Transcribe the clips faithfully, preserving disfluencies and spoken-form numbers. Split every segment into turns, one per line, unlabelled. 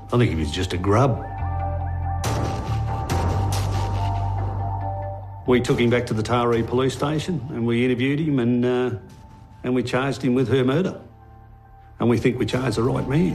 I think he was just a grub. We took him back to the Taree police station and we interviewed him and, uh, and we charged him with her murder. And we think we charged the right man.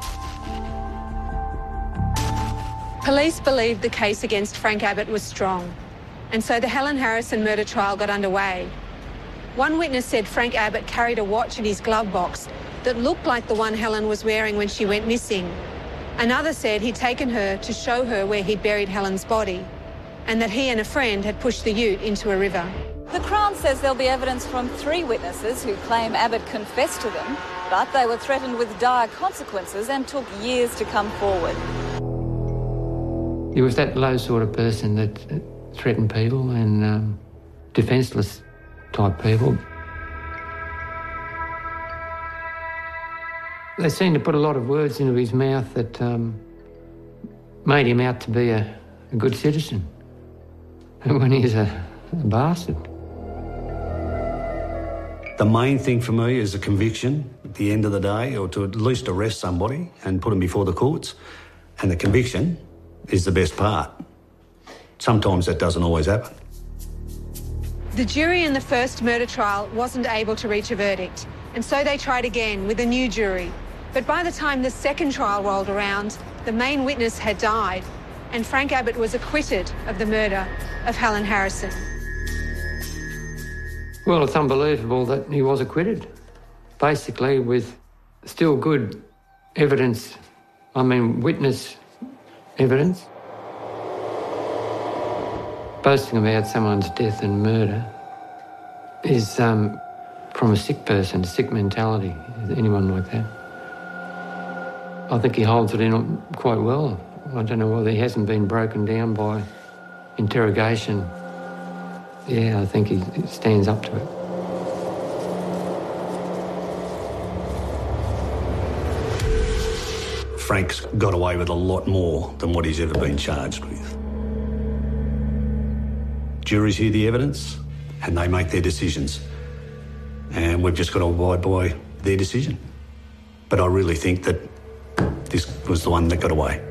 Police believed the case against Frank Abbott was strong, and so the Helen Harrison murder trial got underway. One witness said Frank Abbott carried a watch in his glove box that looked like the one Helen was wearing when she went missing. Another said he'd taken her to show her where he'd buried Helen's body, and that he and a friend had pushed the ute into a river.
The Crown says there'll be evidence from three witnesses who claim Abbott confessed to them, but they were threatened with dire consequences and took years to come forward.
He was that low sort of person that threatened people and um, defenceless type people. They seemed to put a lot of words into his mouth that um, made him out to be a, a good citizen, when he's a, a bastard.
The main thing for me is a conviction at the end of the day, or to at least arrest somebody and put them before the courts. And the conviction is the best part. Sometimes that doesn't always happen.
The jury in the first murder trial wasn't able to reach a verdict, and so they tried again with a new jury. But by the time the second trial rolled around, the main witness had died, and Frank Abbott was acquitted of the murder of Helen Harrison.
Well, it's unbelievable that he was acquitted, basically with still good evidence, I mean witness evidence. Boasting about someone's death and murder is um, from a sick person, a sick mentality, anyone like that. I think he holds it in quite well. I don't know whether he hasn't been broken down by interrogation. Yeah, I think he stands up to it.
Frank's got away with a lot more than what he's ever been charged with. Juries hear the evidence and they make their decisions. And we've just got to abide by their decision. But I really think that this was the one that got away.